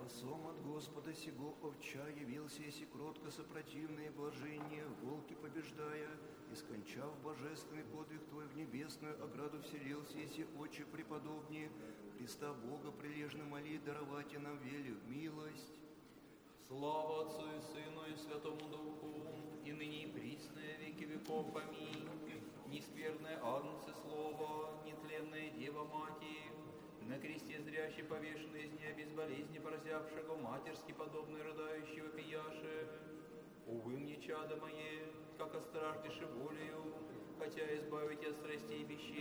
Посом от Господа сего овча явился, если кротко сопротивное блажение, волки побеждая, и скончав божественный подвиг Твой в небесную ограду вселился, если Отче преподобнее, Христа Бога прилежно моли, даровать нам велю милость. Слава Отцу и Сыну и Святому Духу, и ныне и присно, и веки веков. Аминь. Нескверное Агнце Слово, нетленная Дева Мати, на кресте зрящий повешенный из дня без болезни поразявшего, матерски подобный рыдающего пияше. Увы мне, чадо мое, как остраждеши волею, хотя избавить от страстей вещей,